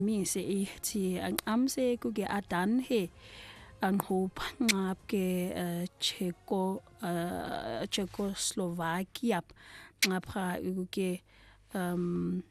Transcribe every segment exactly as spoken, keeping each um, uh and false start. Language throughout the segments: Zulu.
mi se i ti ang amse ku ge adan he ang hope ngap ke Czechko Czechoslovakia ngapha ku ke um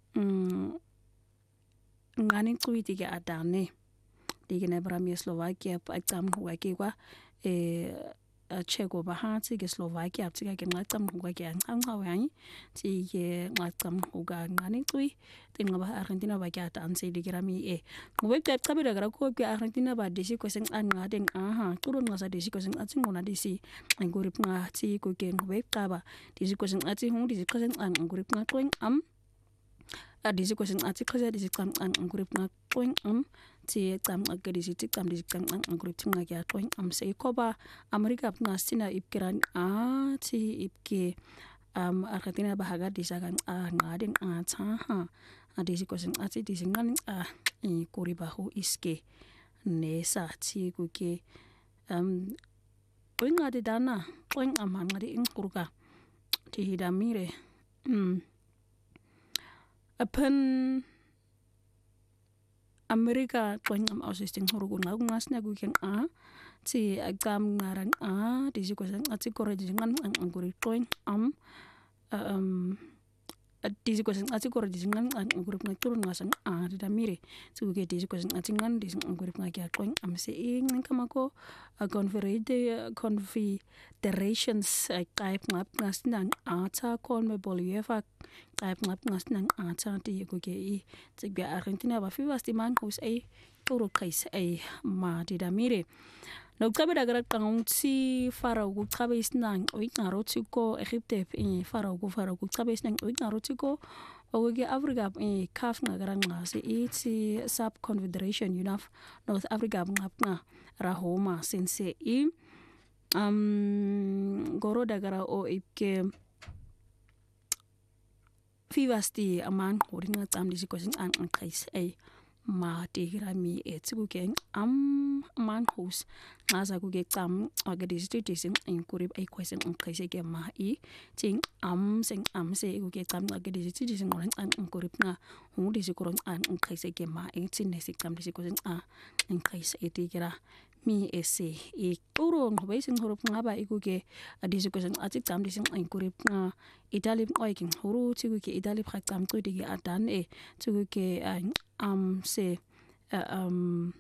ngani kwiti ke adane digene bramie Slovakia pa tsam wa ke kwa e Czechko bahatsi ke Slovakia tsika ke ngacam ngwa ke nganga wani ti ke ngacam uga ngani kwi tin ngaba Argentina ba ke atanse digirami e ngwe ke tsabira gara ko ke Argentina ba disi ko seng an ngaden aha turu ngasa disi ko seng atsi ngona disi ngurip nga ti ko ke ngwe kaba disi ko seng atsi hu disi ko seng an ngurip nga twing am adisi ko seng atsi khaza disi kam an ngurip nga twing am ti tsam agadi si tsam disi kam an ngurip nga ya twing am se ko ba Amerika nga sina ipkiran a ti ipke um Argentina ba haga disa kan a ngaden a tha ha adisi ko seng atsi disi ngan a i kori ba ho iske nesa ti ku ke um twing ngade dana twing am ngade ingkurka ti hidamire um apan Amerika twing am ausisting horugun ngau ngasna ku ken a ti agam ngarang a disi ko sang ati kore jingan ang anguri twing am um disi ko sang ati kore jingan ang anguri ngaturun ngasang a dida mire tu ke disi ko sang ati ngan disi anguri ngakia twing am se ing kamako a confederations type ngap ngasnang ata kon me Bolivia type ngap ngasnang ata ti ko ke i ti Argentina ba fivas ti man hus ai turu kais ai ma dida mire no kabe daga kang si farao ku kabe isnang oi ngaroti ko Egypte e farao ku farao ku kabe isnang oi ngaroti ko o ge Africa e kaf ngara ngase i ti sub confederation unaf North Africa ngap nga rahoma sense i um goro daga o ipke fivasti aman horinga tsam disi ko sing an kais ai ma tigirami e tsiku ke am man hus ngaza ku ke tsam agadi disi sing in kurib ai kwesen an kais ke ma i ting am sing am se ku ke tsam agadi disi sing orang an kurib na hu disi koron an kais ke ma e tin disi tsam disi ko sing a an kais e tigira mi ese e turong hobai sing horup ngaba iku ke adisi ko sing ati tsam disi an kurib na idalip oiking huru tiku ke idalip khak tsam tu digi adan e tiku ke um se uh, um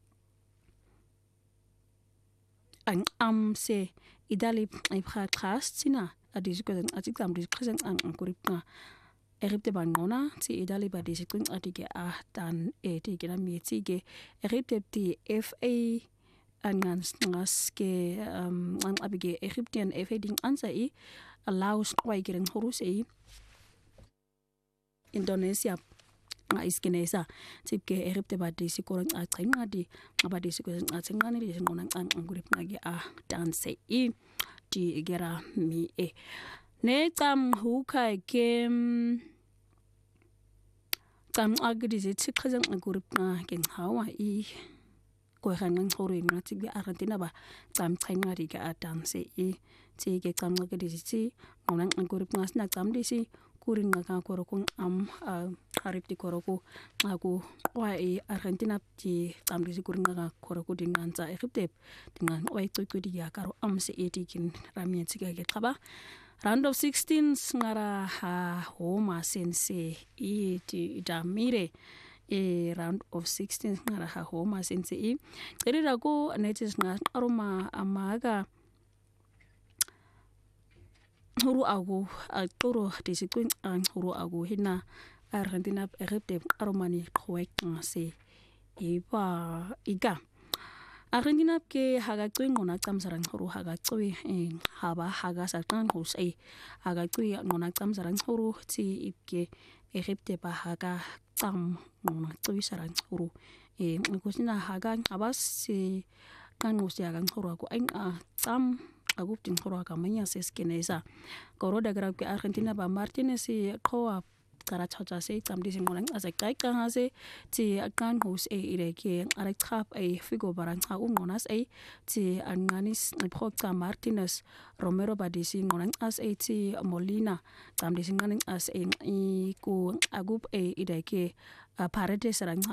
ang am se idalip ai khak khas sina adisi ko sing ati tsam disi khasang an kurib na Egypte bangona ti idalip adisi kun atike adan e ti kira mi ti ke Egypte ti F A angan ngas ke um ang abige Egyptian F A ding ansa i allows kwai kireng horus e Indonesia nga iskinesa tip ke Egypte ba disi korang a tringa di ngaba disi ko nga tringa ni disi ngonang an ngurip ngagi a danse i di gera mi e ne tam hukai ke tam agdi disi tsikazang ngurip nga ken hawa i ko hangang hori nga ti Argentina ba tam tringa di ga danse i ti ke tam agdi disi ngonang ngurip ngas na tam disi kuring nga korokong am harip di koroko aku wai Argentina ti tam disi kuring nga koroko dengan sa Egypte dengan wai tu ku di ya karo am se etikin ramien tiga ke kaba round of sixteen ngara ha homa sense i ti damire e round of sixteen ngara ha homa sense i eri rago netis nga aroma amaga huru agu turu disi kuin an huru agu hina Argentina Egypte aromani kwek ngase iba iga Argentina ke haga kuin ngona tsam sarang huru haga tsui e haba haga sarkan hus e haga tsui ngona tsam sarang huru ti ipke Egypte ba haga tsam ngona tsui sarang huru e ngusina haga abas si kan ngusia kan huru aku aing a tsam agup tin huru akamanya seskenesa koro daga ke Argentina ba Martinez si khoa kara chacha se tsam disi ngolang asa kai ka ha se ti akan hus e ire ke ara khap e figo barang ha ungonas e ti anganis khokta Martinez Romero ba disi ngolang as e ti Molina tsam disi nganing as e ku agup e ire ke Paredes sarang